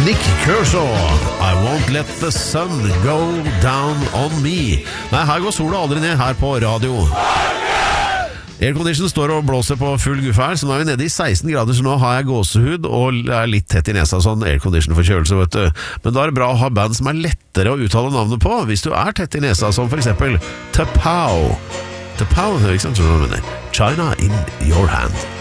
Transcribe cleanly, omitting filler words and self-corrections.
Nick Kershaw, I won't let the sun go down on me. Nei, her går sola aldri ned her på radio. Aircondition står og blåser på full guffe her, så nå er vi nede i 16 grader, så nå har jeg gåsehud og er litt tett i nesa, sånn aircondition-forkjølelse, vet du. Men da er det bra å ha band som er lettere å uttale navnet på, hvis du er tett i nesa, som for eksempel Tapao. Tapao, ikke sant, tror du hva jeg mener? China in your hand.